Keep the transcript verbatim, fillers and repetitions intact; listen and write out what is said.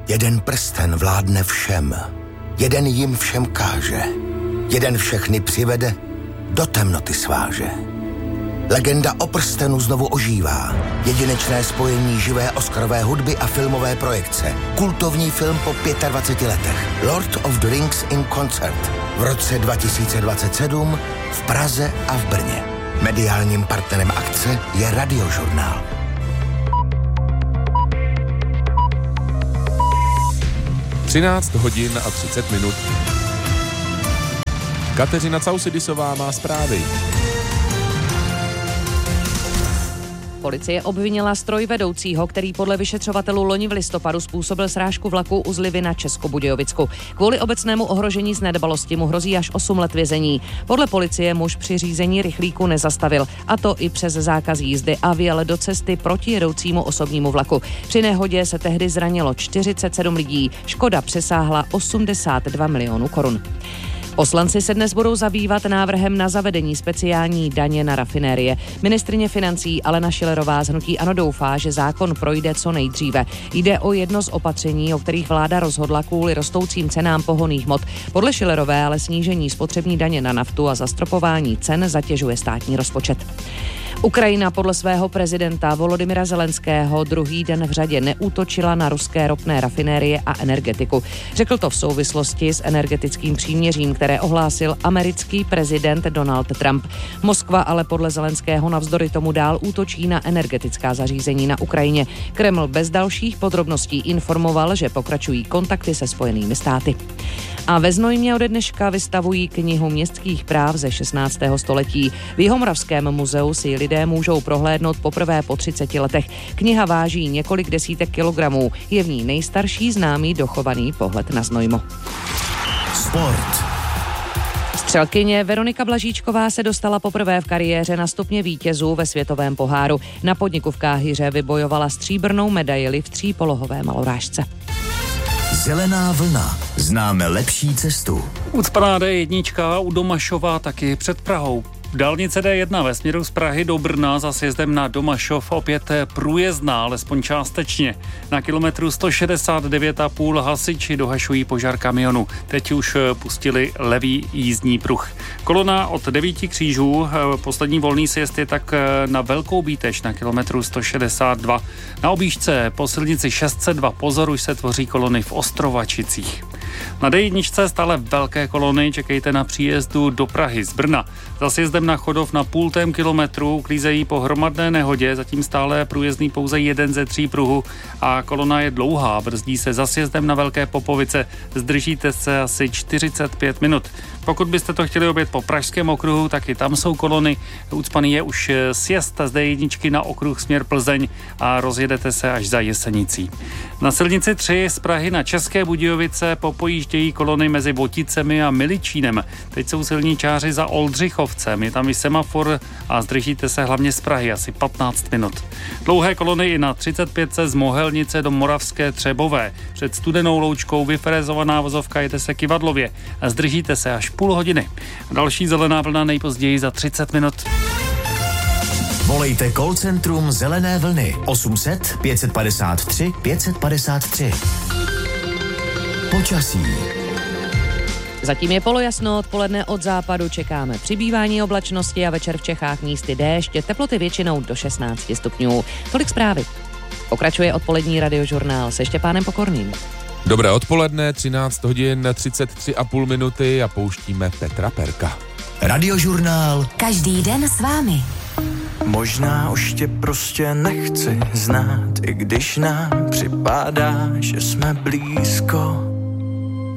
Jeden prsten vládne všem, jeden jim všem káže, jeden všechny přivede, do temnoty sváže. Legenda o prstenu znovu ožívá. Jedinečné spojení živé oscarové hudby a filmové projekce. Kultovní film po dvaceti pěti letech. Lord of the Rings in Concert. V roce dva tisíce dvacet sedm v Praze a v Brně. Mediálním partnerem akce je Radiožurnál. třináct hodin a třicet minut. Kateřina Causidisová má zprávy. Policie obvinila strojvedoucího, který podle vyšetřovatelů loni v listopadu způsobil srážku vlaku u Zlivy na Českobudějovicku. Kvůli obecnému ohrožení z nedbalosti mu hrozí až osm let vězení. Podle policie muž při řízení rychlíku nezastavil, a to i přes zákaz jízdy, a vjel do cesty proti jedoucímu osobnímu vlaku. Při nehodě se tehdy zranilo čtyřicet sedm lidí. Škoda přesáhla osmdesát dva milionů korun. Poslanci se dnes budou zabývat návrhem na zavedení speciální daně na rafinérie. Ministryně financí Alena Schillerová z hnutí ANO doufá, že zákon projde co nejdříve. Jde o jedno z opatření, o kterých vláda rozhodla kvůli rostoucím cenám pohonných hmot. Podle Schillerové ale snížení spotřební daně na naftu a zastropování cen zatěžuje státní rozpočet. Ukrajina podle svého prezidenta Volodymyra Zelenského druhý den v řadě neútočila na ruské ropné rafinérie a energetiku. Řekl to v souvislosti s energetickým příměřím, které ohlásil americký prezident Donald Trump. Moskva ale podle Zelenského navzdory tomu dál útočí na energetická zařízení na Ukrajině. Kreml bez dalších podrobností informoval, že pokračují kontakty se Spojenými státy. A ve Znojmě ode dneška vystavují knihu městských práv ze šestnáctého století. V Jihomoravském muzeu si lidé můžou prohlédnout poprvé po třiceti letech. Kniha váží několik desítek kilogramů. Je v ní nejstarší známý dochovaný pohled na Znojmo. Sport. Střelkyně Veronika Blažíčková se dostala poprvé v kariéře na stupně vítězů ve světovém poháru. Na podniku v Káhyře vybojovala stříbrnou medaili v třípolohové malorážce. Zelená vlna. Známe lepší cestu. Ucpaná dé jedna u Domašova taky před Prahou. Dálnice dé jedna ve směru z Prahy do Brna za sjezdem na Domašov opět průjezdná, alespoň částečně. Na kilometru sto šedesát devět a půl hasiči dohašují požár kamionu. Teď už pustili levý jízdní pruh. Kolona od devíti křížů, poslední volný sjezd je tak na Velkou Bítež na kilometru sto šedesát dva. Na objížďce po silnici šest set dva pozor už se tvoří kolony v Ostrovačicích. Na dé jedna stále velké kolony, čekejte na příjezdu do Prahy z Brna. Za sjezdem na Chodov na půl tém kilometru klízejí po hromadné nehodě, zatím stále průjezdný pouze jeden ze tří pruhů a kolona je dlouhá, brzdí se za sjezdem na Velké Popovice, zdržíte se asi čtyřicet pět minut. Pokud byste to chtěli objet po Pražském okruhu, tak i tam jsou kolony. Ucpaný je už sjezd z dé jedna na okruh směr Plzeň a rozjedete se až za Jesenicí. Na silnici tři z Prahy na České Budějovice popojíždějí kolony mezi Voticemi a Miličínem. Teď jsou silničáři za Oldřichovcem, je tam i semafor a zdržíte se hlavně z Prahy asi patnáct minut. Dlouhé kolony i na třicet pět z Mohelnice do Moravské Třebové. Před Studenou Loučkou vyfrézovaná vozovka jede se Kivadlově a zdržíte se až půl hodiny. Další zelená vlna nejpozději za třicet minut. Volejte call centrum Zelené vlny osm set pět padesát tři pět padesát tři. Počasí. Zatím je polojasno, odpoledne od západu čekáme přibývání oblačnosti a večer v Čechách místy déšť, teploty většinou do šestnáct stupňů. Tolik zprávy. Pokračuje odpolední Radiožurnál se Štěpánem Pokorným. Dobré odpoledne, třináct hodin třicet tři a půl minuty a pouštíme Petra Perka. Radiožurnál. Každý den s vámi. Možná už tě prostě nechci znát, i když nám připadá, že jsme blízko.